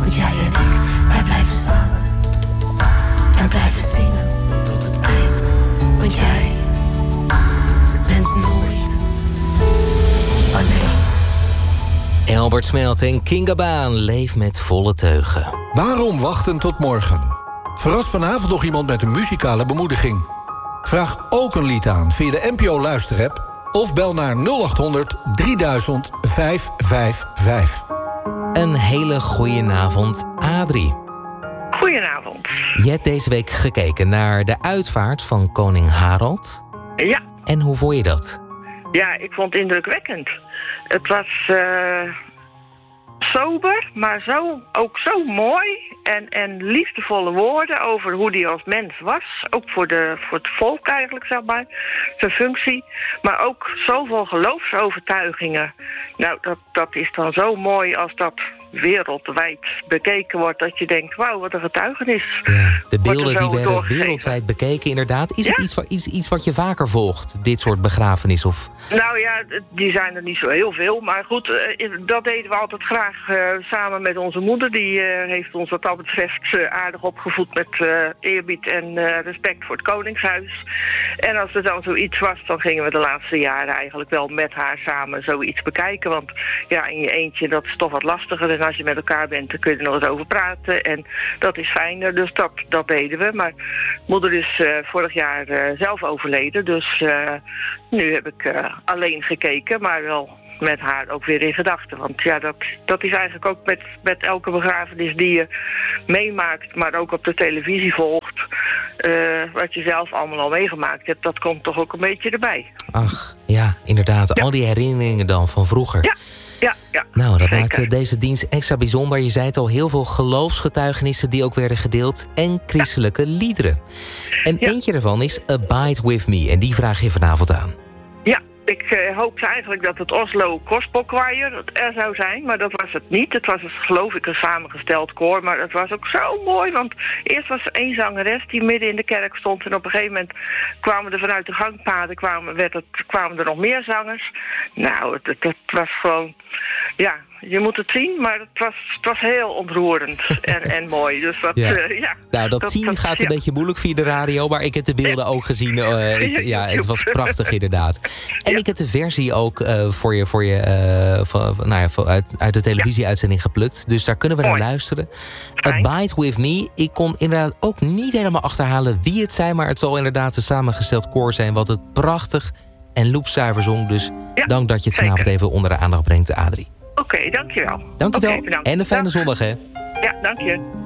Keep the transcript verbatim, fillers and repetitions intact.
Want jij en ik, wij blijven samen. En blijven zingen tot het eind. Want jij bent nooit alleen. Albert Smelt en Kinga Baan, leef met volle teugen. Waarom wachten tot morgen? Verras vanavond nog iemand met een muzikale bemoediging. Vraag ook een lied aan via de N P O Luisterapp of bel naar nul acht honderd drieduizend vijfhonderdvijfenvijftig. Een hele goeie avond, Adrie. Goedenavond. Je hebt deze week gekeken naar de uitvaart van koning Harald. Ja. En hoe vond je dat? Ja, ik vond het indrukwekkend. Het was uh, sober, maar zo, ook zo mooi. En, en liefdevolle woorden over hoe hij als mens was. Ook voor, de, voor het volk eigenlijk, zeg maar. Zijn functie. Maar ook zoveel geloofsovertuigingen. Nou, dat, dat is dan zo mooi als dat wereldwijd bekeken wordt, dat je denkt, wauw, wat een getuigenis. Ja, de beelden die werden wereldwijd bekeken, inderdaad. Is ja? het iets, iets, iets wat je vaker volgt, dit soort begrafenis? Of? Nou ja, die zijn er niet zo heel veel. Maar goed, dat deden we altijd graag uh, samen met onze moeder. Die uh, heeft ons wat dat betreft uh, aardig opgevoed met uh, eerbied en uh, respect voor het Koningshuis. En als er dan zoiets was, dan gingen we de laatste jaren eigenlijk wel met haar samen zoiets bekijken. Want ja, in je eentje, dat is toch wat lastiger. En als je met elkaar bent, dan kun je er nog eens over praten. En dat is fijner, dus dat, dat deden we. Maar moeder is uh, vorig jaar uh, zelf overleden. Dus uh, nu heb ik uh, alleen gekeken, maar wel met haar ook weer in gedachten. Want ja, dat, dat is eigenlijk ook met, met elke begrafenis die je meemaakt, maar ook op de televisie volgt. Uh, wat je zelf allemaal al meegemaakt hebt, dat komt toch ook een beetje erbij. Ach, ja, inderdaad. Ja. Al die herinneringen dan van vroeger. Ja. Ja, ja, nou, dat zeker. maakt deze dienst extra bijzonder. Je zei het al, heel veel geloofsgetuigenissen die ook werden gedeeld. En christelijke ja. liederen. En ja. eentje daarvan is Abide With Me. En die vraag je vanavond aan. Ja, ik uh, hoopte eigenlijk dat het Oslo Gospel Choir er zou zijn. Maar dat was het niet. Het was dus, geloof ik, een samengesteld koor. Maar het was ook zo mooi. Want eerst was er één zangeres die midden in de kerk stond. En op een gegeven moment kwamen er vanuit de gangpaden kwamen, werd het, kwamen er nog meer zangers. Nou, het, het, het was gewoon... Ja, je moet het zien, maar het was, het was heel ontroerend en, en mooi. Dus dat, ja. Uh, ja, nou, dat, dat zien dat, gaat een ja. beetje moeilijk via de radio, maar ik heb de beelden ook gezien. Uh, ik, ja, het was prachtig inderdaad. En ja. ik heb de versie ook uh, voor je, voor je uh, van, nou ja, uit, uit de televisieuitzending geplukt. Dus daar kunnen we mooi. naar luisteren. Abide With Me. Ik kon inderdaad ook niet helemaal achterhalen wie het zijn, maar het zal inderdaad een samengesteld koor zijn wat het prachtig en loepzuiver zong. Dus ja, dank dat je het vanavond zeker. even onder de aandacht brengt, Adrie. Oké, okay, dankjewel. Dankjewel. Okay, en een fijne Dank. zondag, hè? Ja, dank je.